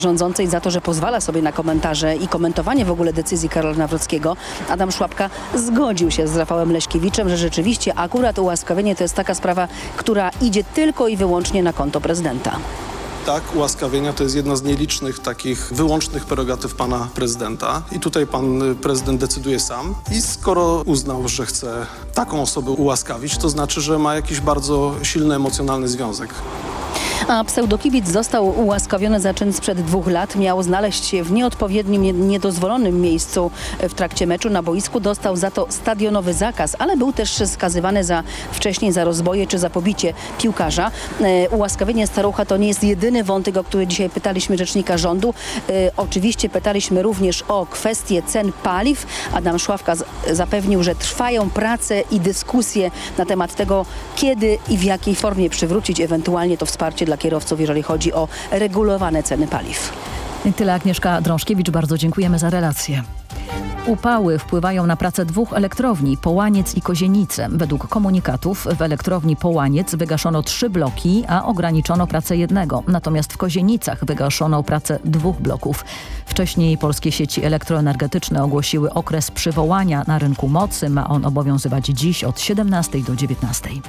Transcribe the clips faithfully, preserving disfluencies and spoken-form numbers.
rządzącej za to, że pozwala sobie na komentarze i komentowanie w ogóle decyzji Karola Nawrockiego. Adam Szłapka zgodził się z Rafałem Leśkiewiczem, że rzeczywiście akurat ułaskawienie to jest taka sprawa, która idzie tylko i wyłącznie na konto prezydenta. Tak, ułaskawienia to jest jedna z nielicznych takich wyłącznych prerogatyw pana prezydenta i tutaj pan prezydent decyduje sam i skoro uznał, że chce taką osobę ułaskawić, to znaczy, że ma jakiś bardzo silny emocjonalny związek. A pseudokibic został ułaskawiony za czyn sprzed dwóch lat. Miał znaleźć się w nieodpowiednim, nie- niedozwolonym miejscu w trakcie meczu na boisku. Dostał za to stadionowy zakaz, ale był też skazywany za wcześniej za rozboje czy za pobicie piłkarza. E, ułaskawienie starucha to nie jest jedyny wątek, o który dzisiaj pytaliśmy rzecznika rządu. E, oczywiście pytaliśmy również o kwestię cen paliw. Adam Szłapka z- zapewnił, że trwają prace i dyskusje na temat tego, kiedy i w jakiej formie przywrócić ewentualnie to wsparcie dla kierowców, jeżeli chodzi o regulowane ceny paliw. Tyle Agnieszka Drążkiewicz, bardzo dziękujemy za relację. Upały wpływają na pracę dwóch elektrowni, Połaniec i Kozienice. Według komunikatów w elektrowni Połaniec wygaszono trzy bloki, a ograniczono pracę jednego. Natomiast w Kozienicach wygaszono pracę dwóch bloków. Wcześniej polskie sieci elektroenergetyczne ogłosiły okres przywołania na rynku mocy. Ma on obowiązywać dziś od siedemnastej do dziewiętnastej.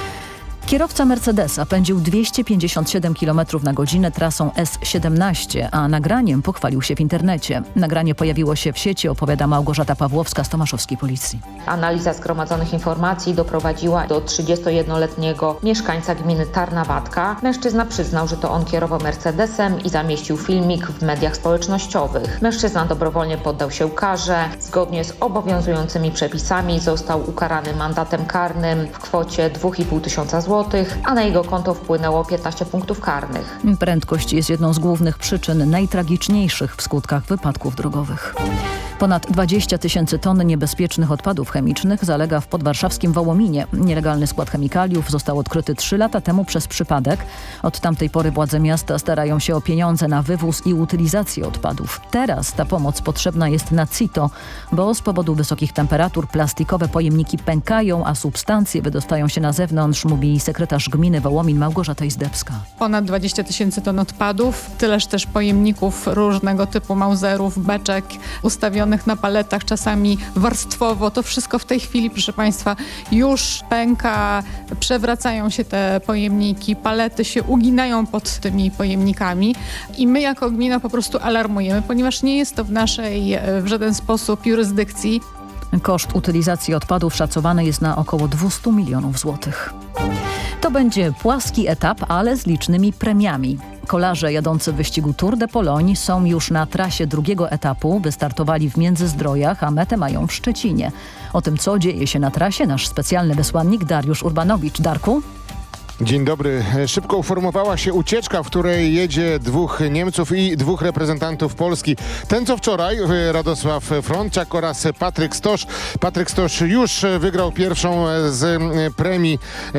Kierowca Mercedesa pędził dwieście pięćdziesiąt siedem kilometrów na godzinę trasą S siedemnaście, a nagraniem pochwalił się w internecie. Nagranie pojawiło się w sieci, opowiada Małgorzata Pawłowska z Tomaszowskiej Policji. Analiza zgromadzonych informacji doprowadziła do trzydziestojednoletniego mieszkańca gminy Tarnawatka. Mężczyzna przyznał, że to on kierował Mercedesem i zamieścił filmik w mediach społecznościowych. Mężczyzna dobrowolnie poddał się karze. Zgodnie z obowiązującymi przepisami został ukarany mandatem karnym w kwocie dwa i pół tysiąca złotych, a na jego konto wpłynęło piętnaście punktów karnych. Prędkość jest jedną z głównych przyczyn najtragiczniejszych w skutkach wypadków drogowych. Ponad dwadzieścia tysięcy ton niebezpiecznych odpadów chemicznych zalega w podwarszawskim Wołominie. Nielegalny skład chemikaliów został odkryty trzy lata temu przez przypadek. Od tamtej pory władze miasta starają się o pieniądze na wywóz i utylizację odpadów. Teraz ta pomoc potrzebna jest na CITO, bo z powodu wysokich temperatur plastikowe pojemniki pękają, a substancje wydostają się na zewnątrz, mówi sekretarz gminy Wołomin Małgorzata Izdebska. Ponad dwadzieścia tysięcy ton odpadów, tyleż też pojemników różnego typu mauzerów, beczek ustawionych na paletach, czasami warstwowo. To wszystko w tej chwili, proszę Państwa, już pęka, przewracają się te pojemniki, palety się uginają pod tymi pojemnikami i my jako gmina po prostu alarmujemy, ponieważ nie jest to w naszej w żaden sposób jurysdykcji. Koszt utylizacji odpadów szacowany jest na około dwieście milionów złotych. To będzie płaski etap, ale z licznymi premiami. Kolarze jadący w wyścigu Tour de Pologne są już na trasie drugiego etapu. Wystartowali w Międzyzdrojach, a metę mają w Szczecinie. O tym, co dzieje się na trasie, nasz specjalny wysłannik Dariusz Urbanowicz. Darku? Dzień dobry. Szybko uformowała się ucieczka, w której jedzie dwóch Niemców i dwóch reprezentantów Polski. Ten co wczoraj, Radosław Frączak oraz Patryk Stosz. Patryk Stosz już wygrał pierwszą z premii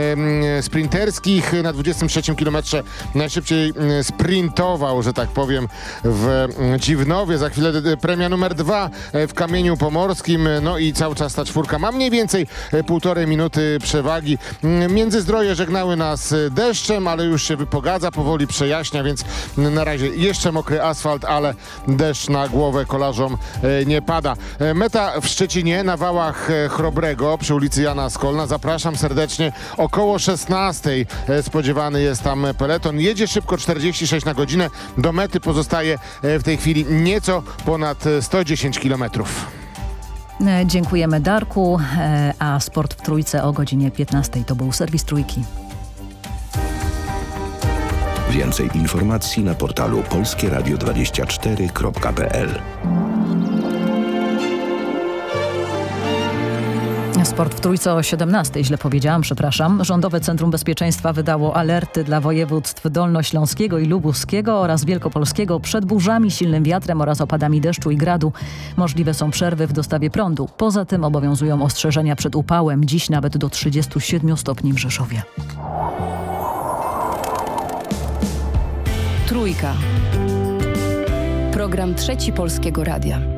sprinterskich. Na dwudziestym trzecim kilometrze najszybciej sprintował, że tak powiem, w Dziwnowie. Za chwilę premia numer dwa w Kamieniu Pomorskim. No i cały czas ta czwórka ma mniej więcej półtorej minuty przewagi. Międzyzdroje żegnały nas deszczem, ale już się wypogadza, powoli przejaśnia, więc na razie jeszcze mokry asfalt, ale deszcz na głowę kolarzom nie pada. Meta w Szczecinie na wałach Chrobrego przy ulicy Jana Skolna. Zapraszam serdecznie. Około szesnastej spodziewany jest tam peleton. Jedzie szybko, czterdzieści sześć na godzinę. Do mety pozostaje w tej chwili nieco ponad sto dziesięć kilometrów. Dziękujemy Darku, a Sport w Trójce o godzinie piętnastej. To był serwis Trójki. Więcej informacji na portalu polskie radio dwadzieścia cztery kropka p l. Sport w Trójce o siedemnastej, źle powiedziałam, przepraszam. Rządowe Centrum Bezpieczeństwa wydało alerty dla województw dolnośląskiego i lubuskiego oraz wielkopolskiego przed burzami, silnym wiatrem oraz opadami deszczu i gradu. Możliwe są przerwy w dostawie prądu. Poza tym obowiązują ostrzeżenia przed upałem, dziś nawet do trzydziestu siedmiu stopni w Rzeszowie. Trójka. Program Trzeci Polskiego Radia.